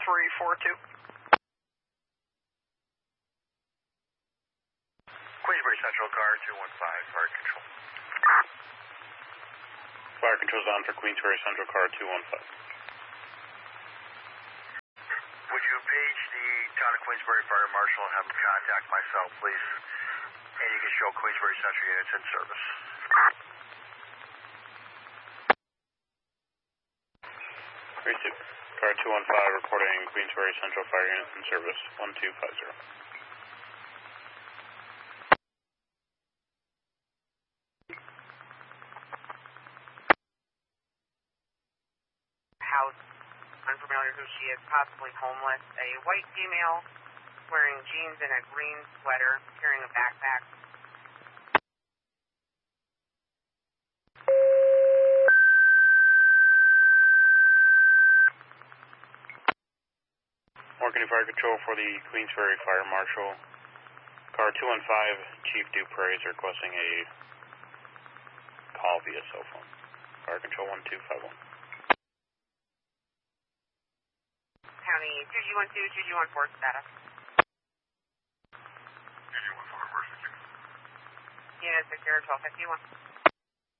342. Queensbury Central, car 215, fire control. Fire control's on for Queensbury Central, car 215. Would you page the town of Queensbury Fire Marshal and have him contact myself, please? And you can show Queensbury Central units in service. Receive. Car 215 reporting Queensbury Central Fire units in service, 1250. House, unfamiliar who she is, possibly homeless, a white female wearing jeans and a green sweater, carrying a backpack. Morgan Fire Control for the Queensbury Fire Marshal. Car 215, Chief Dupre is requesting a call via cell phone. Fire Control 1251. County 2G12, 2G14 status. 2G14 emergency. Unit 6 1251.